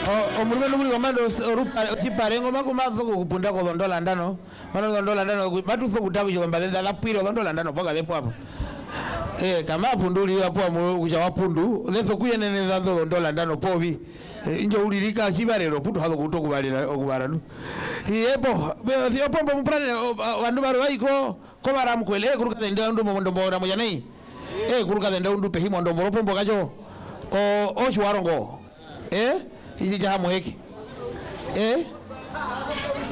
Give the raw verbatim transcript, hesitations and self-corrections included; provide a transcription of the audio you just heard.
o murme no muri komando rupa tiparengo makumazo kupunda ko dondola ndano mano dondola ndano matu so kutabu jo mbaleza la piro dondola ndano poka lepo hapo eh kama punduli hapo mu kuja wapundu leso kuyenene za dondola ndano pobi inje ulilika chibarero puto hazo kutokubalira okubara no yepo yo pombo muprane vandu baro vaiko ko baramukwele kuruka ndenda ndu mondo mbora moja nei eh kuruka ndenda ndu pe himo ndo mboro pombo kajo o o chwarongo eh iji jamu heki eh